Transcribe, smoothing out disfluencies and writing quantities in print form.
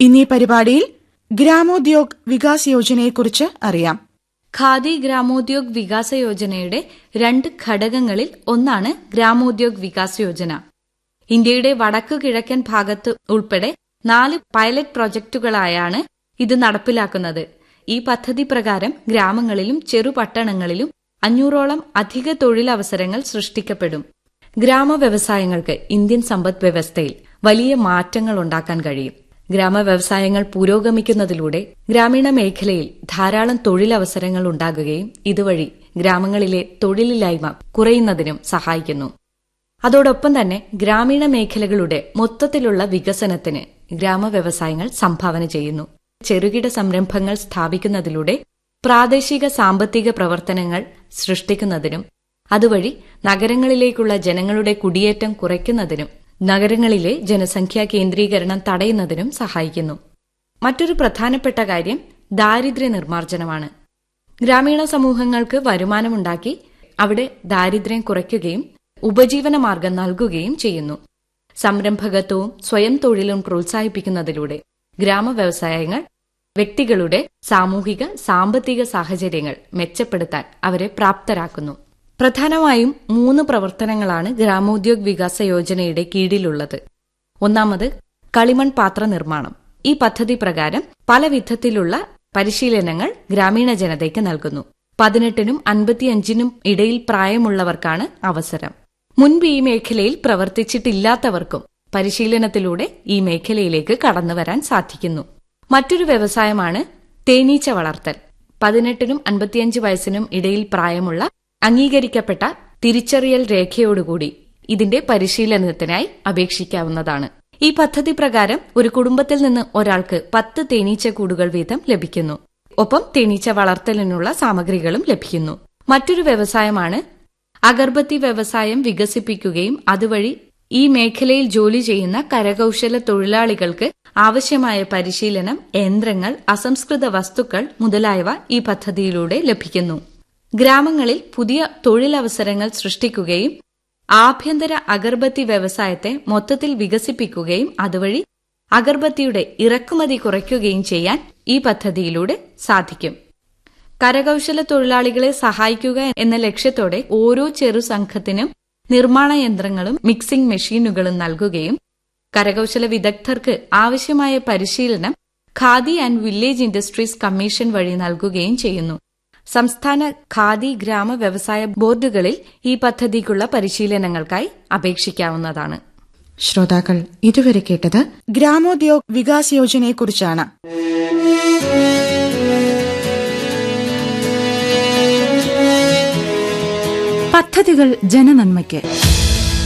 ഇന്നീ പരിപാടിയിൽ ഗ്രാമോദ്യോഗ് വികാസ് യോജനയെക്കുറിച്ച് അറിയാം. ഖാദി ഗ്രാമോദ്യോഗ് വികാസ യോജനയുടെ 2 ഘടകങ്ങളിൽ ഒന്നാണ് ഗ്രാമോദ്യോഗ് വികാസ് യോജന. ഇന്ത്യയുടെ വടക്കു കിഴക്കൻ ഭാഗത്ത് ഉൾപ്പെടെ 4 പൈലറ്റ് പ്രോജക്ടുകളായാണ് ഇത് നടപ്പിലാക്കുന്നത്. ഈ പദ്ധതി പ്രകാരം ഗ്രാമങ്ങളിലും ചെറുപട്ടണങ്ങളിലും 500ഓളം അധിക തൊഴിലവസരങ്ങൾ സൃഷ്ടിക്കപ്പെടും. ഗ്രാമവ്യവസായങ്ങൾക്ക് ഇന്ത്യൻ സമ്പദ് വ്യവസ്ഥയിൽ വലിയ മാറ്റങ്ങൾ ഉണ്ടാക്കാൻ കഴിയും. ഗ്രാമവ്യവസായങ്ങൾ പുരോഗമിക്കുന്നതിലൂടെ ഗ്രാമീണ മേഖലയിൽ ധാരാളം തൊഴിലവസരങ്ങൾ ഉണ്ടാകുകയും ഇതുവഴി ഗ്രാമങ്ങളിലെ തൊഴിലില്ലായ്മ കുറയുന്നതിനും സഹായിക്കുന്നു. അതോടൊപ്പം തന്നെ ഗ്രാമീണ മേഖലകളുടെ മൊത്തത്തിലുള്ള വികസനത്തിന് ഗ്രാമവ്യവസായങ്ങൾ സംഭാവന ചെയ്യുന്നു. ചെറുകിട സംരംഭങ്ങൾ സ്ഥാപിക്കുന്നതിലൂടെ പ്രാദേശിക സാമ്പത്തിക പ്രവർത്തനങ്ങൾ സൃഷ്ടിക്കുന്നതിനും അതുവഴി നഗരങ്ങളിലേക്കുള്ള ജനങ്ങളുടെ കുടിയേറ്റം കുറയ്ക്കുന്നതിനും നഗരങ്ങളിലെ ജനസംഖ്യാ കേന്ദ്രീകരണം തടയുന്നതിനും സഹായിക്കുന്നു. മറ്റൊരു പ്രധാനപ്പെട്ട കാര്യം ദാരിദ്ര്യ നിർമ്മാർജ്ജനമാണ്. ഗ്രാമീണ സമൂഹങ്ങൾക്ക് വരുമാനമുണ്ടാക്കി അവിടെ ദാരിദ്ര്യം കുറയ്ക്കുകയും ഉപജീവനമാർഗം നൽകുകയും ചെയ്യുന്നു. സംരംഭകത്വവും സ്വയം തൊഴിലും പ്രോത്സാഹിപ്പിക്കുന്നതിലൂടെ ഗ്രാമവ്യവസായങ്ങൾ വ്യക്തികളുടെ സാമൂഹിക സാമ്പത്തിക സാഹചര്യങ്ങൾ മെച്ചപ്പെടുത്താൻ അവരെ പ്രാപ്തരാക്കുന്നു. പ്രധാനമായും 3 പ്രവർത്തനങ്ങളാണ് ഗ്രാമോദ്യോഗ് വികാസ യോജനയുടെ കീഴിലുള്ളത്. ഒന്നാമത് കളിമൺ പാത്ര നിർമ്മാണം. ഈ പദ്ധതി പ്രകാരം പല വിധത്തിലുള്ള പരിശീലനങ്ങൾ ഗ്രാമീണ ജനതയ്ക്ക് നൽകുന്നു. 18നും 55നും ഇടയിൽ പ്രായമുള്ളവർക്കാണ് അവസരം. മുൻപ് ഈ മേഖലയിൽ പ്രവർത്തിച്ചിട്ടില്ലാത്തവർക്കും പരിശീലനത്തിലൂടെ ഈ മേഖലയിലേക്ക് കടന്നുവരാൻ സാധിക്കുന്നു. മറ്റൊരു വ്യവസായമാണ് തേനീച്ച വളർത്തൽ. 18നും 55 വയസ്സിനും ഇടയിൽ പ്രായമുള്ള അംഗീകരിക്കപ്പെട്ട തിരിച്ചറിയൽ രേഖയോടുകൂടി ഇതിന്റെ പരിശീലനത്തിനായി അപേക്ഷിക്കാവുന്നതാണ്. ഈ പദ്ധതി പ്രകാരം ഒരു കുടുംബത്തിൽ നിന്ന് ഒരാൾക്ക് 10 തേനീച്ചക്കൂടുകൾ വീതം ലഭിക്കുന്നു. ഒപ്പം തേനീച്ച വളർത്തലിനുള്ള സാമഗ്രികളും ലഭിക്കുന്നു. മറ്റൊരു വ്യവസായമാണ് അഗർബത്തി വ്യവസായം. വികസിപ്പിക്കുകയും അതുവഴി ഈ മേഖലയിൽ ജോലി ചെയ്യുന്ന കരകൌശല തൊഴിലാളികൾക്ക് ആവശ്യമായ പരിശീലനം, യന്ത്രങ്ങൾ, അസംസ്കൃത വസ്തുക്കൾ മുതലായവ ഈ പദ്ധതിയിലൂടെ ലഭിക്കുന്നു. ഗ്രാമങ്ങളിൽ പുതിയ തൊഴിലവസരങ്ങൾ സൃഷ്ടിക്കുകയും ആഭ്യന്തര അഗർബത്തി വ്യവസായത്തെ മൊത്തത്തിൽ വികസിപ്പിക്കുകയും അതുവഴി അഗർബത്തിയുടെ ഇറക്കുമതി കുറയ്ക്കുകയും ചെയ്യാൻ ഈ പദ്ധതിയിലൂടെ സാധിക്കും. കരകൌശല തൊഴിലാളികളെ സഹായിക്കുക എന്ന ലക്ഷ്യത്തോടെ ഓരോ ചെറു സംഘത്തിനും നിർമ്മാണ യന്ത്രങ്ങളും മിക്സിംഗ് മെഷീനുകളും നൽകുകയും കരകൌശല വിദഗ്ധർക്ക് ആവശ്യമായ പരിശീലനം khadi and village industries commission വഴി നൽകുകയും ചെയ്യുന്നു. സംസ്ഥാന ഖാദി ഗ്രാമ വ്യവസായ ബോർഡുകളിൽ ഈ പദ്ധതിക്കുള്ള പരിശീലനങ്ങൾക്കായി അപേക്ഷിക്കാവുന്നതാണ്. ശ്രോതാക്കൾ ഇതുവരെ കേട്ടത് ഗ്രാമോദ്യോഗ് വികാസ് യോജനയെക്കുറിച്ചാണ്. പദ്ധതികൾ ജനനന്മയ്ക്ക്.